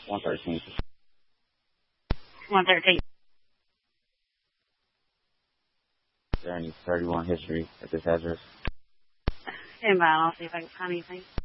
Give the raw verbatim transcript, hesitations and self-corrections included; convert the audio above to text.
one thirteen. one thirteen. Is there any thirty-one history at this address? Stand by, I'll see if I can find anything.